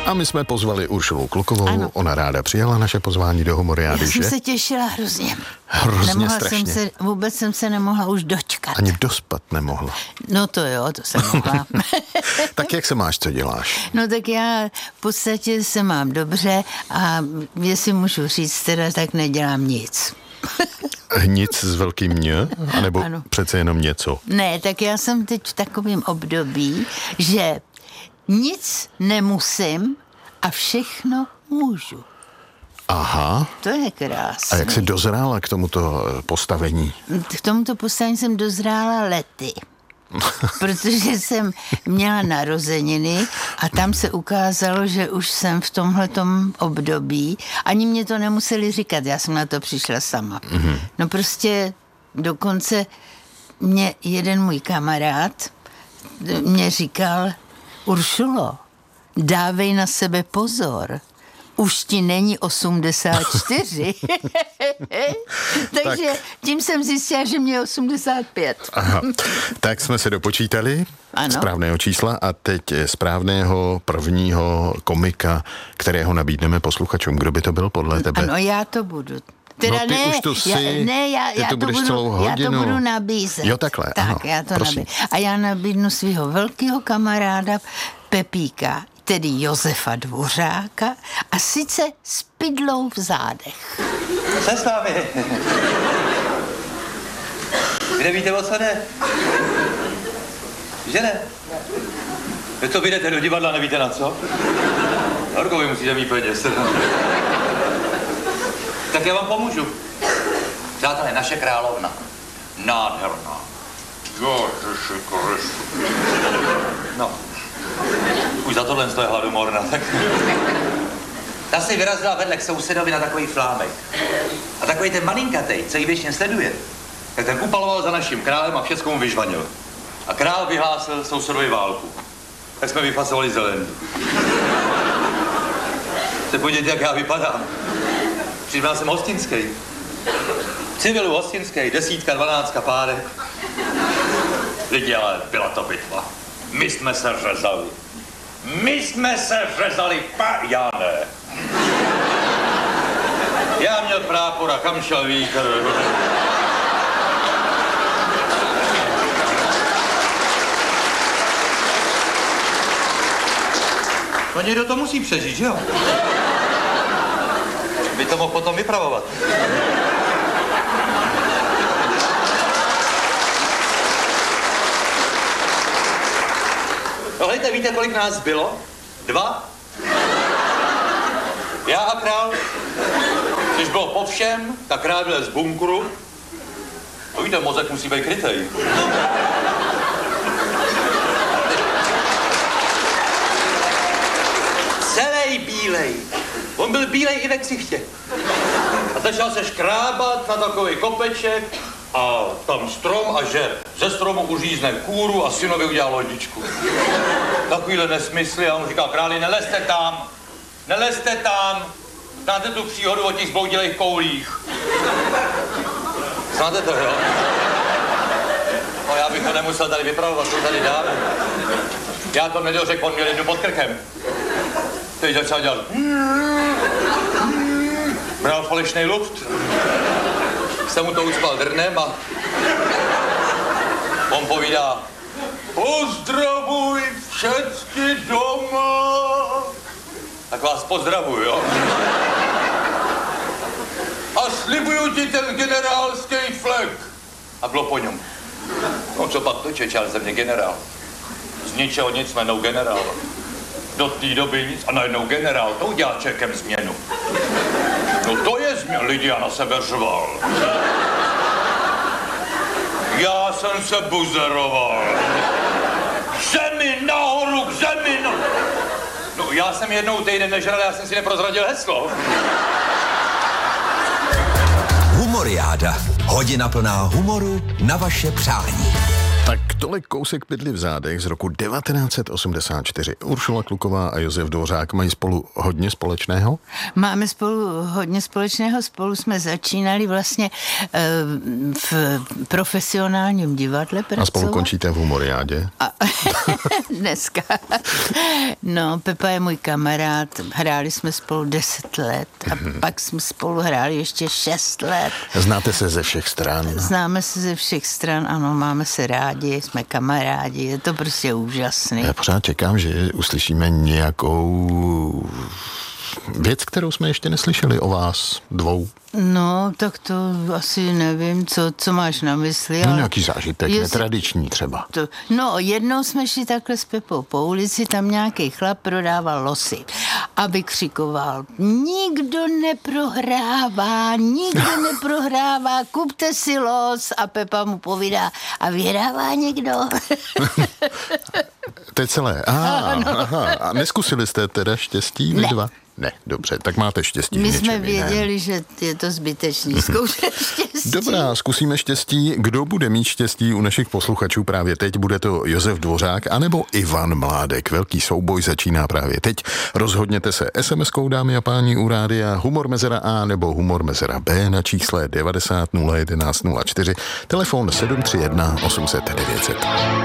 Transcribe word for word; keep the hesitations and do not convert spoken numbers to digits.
A my jsme pozvali Uršulu Klukovou, ano. Ona ráda přijala naše pozvání do Humoriády, Já jsem že? se těšila hrozně. Hrozně nemohla strašně. Jsem se, vůbec jsem se nemohla už dočkat. Ani dospat nemohla. No to jo, to jsem mohla. Tak jak se máš, co děláš? No tak já v podstatě se mám dobře a jestli můžu říct teda, tak nedělám nic. Nic s velkým ně? A nebo Ano. přece jenom něco? Ne, tak já jsem teď v takovém období, že nic nemusím a všechno můžu. Aha. To je krásné. A jak jsi dozrála k tomuto postavení? K tomuto postavení jsem dozrála lety. Protože jsem měla narozeniny a tam se ukázalo, že už jsem v tomhletom období. Ani mě to nemuseli říkat, já jsem na to přišla sama. Mm-hmm. No prostě dokonce mě jeden můj kamarád mě říkal: Uršulo, dávej na sebe pozor. Už ti není osmdesát čtyři. Takže Tak. tím jsem zjistila, že mě je osmdesát pět. Aha. Tak jsme se dopočítali Ano. správného čísla a teď správného prvního komika, kterého nabídneme posluchačům. Kdo by to byl podle tebe? Ano, já to budu. Teda No ty ne, už to jsi, já, ne, já, ty já, to to budeš budu, celou hodinu. já to budu nabízet. Jo, takhle, Tak, ano, já to prosím. nabízím. A já nabídnu svého velkého kamaráda Pepíka, tedy Josefa Dvořáka, a sice s pidlou v zádech. Co s vámi? Vy nevíte, o co jde? Že ne? Vy to vyjdete do divadla, nevíte na co? Horko, vy musíte mít peněz. Tak já vám pomůžu. Přátelé, naše královna. Nádherná. Ježiši Kristu. No. Už za tohle je hladomorná, tak... Ta si vyrazila vedle k sousedovi na takový flámek. A takový ten malinkatej, co ji věčně sleduje, tak ten upaloval za naším králem a všechno mu vyžvanil. A král vyhlásil sousedovi válku. Tak jsme vyfasovali zelen. Se podívejte, jak já vypadám. Přijdal jsem hostinský. Civilu hostinský, desítka, dvanáctka pádek. Lidi, ale byla to bitva. My jsme se řezali. My jsme se řezali, pa... Já ne. Já měl prápor a kam šel vítr. No někdo to musí přežít, že jo? By to mohl potom vypravovat. No hejte, víte, kolik nás bylo? Dva? Já a král. Když bylo po všem, tak král byl z bunkru. To víte, mozek musí být krytej. Celej bílej. On byl bílej i ve ksichtě. A začal se škrábat na takový kopeček a tam strom a že ze stromu uřízne kůru a synovi udělal lodičku. Takovýhle nesmysly a on říká: králi, nelezte tam, nelezte tam. Znáte tu příhodu o těch zbloudilých koulích? Znáte to, jo? No já bych to nemusel tady vypravovat, to tady dáme. Já to nedořekl, on měl jednu pod krkem. Teď začal dělat. Bral falešnej luft. Jsem mu to ucpal drnem a on povídá: pozdravuj všechny doma. Tak vás pozdravuj, jo? A slibuju ti ten generálský flek. A bylo po něm. No co pak to čečal ze mě generál? Z ničeho nic, najednou generál. Do té doby nic a najednou generál, to udělá Čekem změnu. No to je změna, lidi, já na sebe řval. Já jsem se buzeroval. Zemi nahoru, k zemi no. No já jsem jednou týden nežral, já jsem si neprozradil heslo. Humoriáda. Hodina plná humoru na vaše přání. Tak Tolik kousek pytli v zádech z roku devatenáct set osmdesát čtyři. Uršula Kluková a Josef Dvořák mají spolu hodně společného? Máme spolu hodně společného. Spolu jsme začínali vlastně v profesionálním divadle pracovat. A spolu končíte v Humoriádě? A dneska. No, Pepa je můj kamarád. Hráli jsme spolu deset let a mm-hmm. pak jsme spolu hráli ještě šest let. Znáte se ze všech stran? Známe se ze všech stran, ano, máme se rádi, jsme kamarádi, je to prostě úžasný. Já pořád čekám, že uslyšíme nějakou věc, kterou jsme ještě neslyšeli o vás dvou. No, tak to asi nevím, co, co máš na mysli. No nějaký zážitek, jestli, netradiční třeba. To, no, jednou jsme šli takhle s Pepou po ulici, tam nějaký chlap prodával losy a vykřikoval: nikdo neprohrává, nikdo neprohrává, kupte si los. A Pepa mu povídá: a vyhrává někdo? To je celé. Aha, no. aha. A neskusili jste teda štěstí vy ne. dva? Ne, dobře, tak máte štěstí. My jsme věděli, že je to zbytečný zkoušet štěstí. Dobrá, zkusíme štěstí. Kdo bude mít štěstí u našich posluchačů právě teď? Bude to Josef Dvořák anebo Ivan Mládek. Velký souboj začíná právě teď. Rozhodněte se es em eskou, dámy a páni, u rádia Humor mezera A nebo Humor mezera B na čísle devadesát nula jedenáct nula čtyři, telefon sedm tři jedna osm set devět set.